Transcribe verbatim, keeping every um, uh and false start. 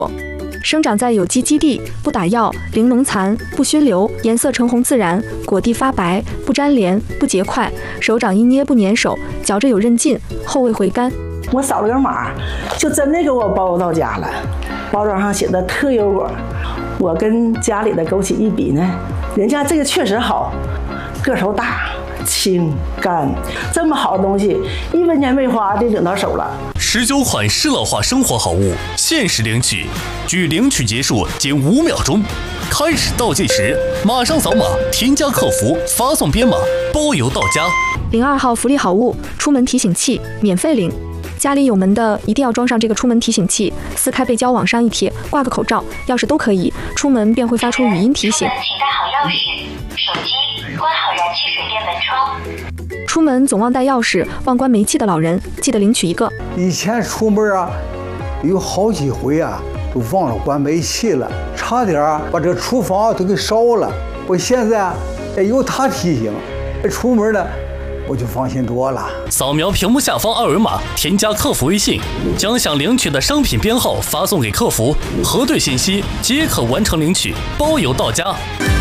生长在有机基地，不打药，零农残，不熏流，颜色橙红自然，果蒂发白，不粘连，不结块，手掌一捏不粘手，嚼着有韧劲，后味回甘。 我扫了个码，就真的给我包到家了。包装上写的特优果，我跟家里的枸杞一比呢，人家这个确实好，个头大。清干，这么好的东西，一分钱没花就领到手了。 十九款适老化生活好物限时领取，距领取结束仅五秒钟。开始倒计时，马上扫码添加客服，发送编码，包邮到家。 零二号福利好物，出门提醒器，免费领。家里有门的一定要装上这个出门提醒器，撕开背胶往上一贴，挂个口罩、钥匙都可以，出门便会发出语音提醒。 请带好钥匙、手机，关好燃气水电门窗。 出门总忘带钥匙、忘关煤气的老人，记得领取一个。 以前出门啊，有好几回啊，都忘了关煤气了，差点啊把这厨房都给烧了。我现在哎有他提醒，出门了。我就放心多了。 扫描屏幕下方二维码，添加客服微信，将想领取的商品编号发送给客服，核对信息即可完成领取，包邮到家。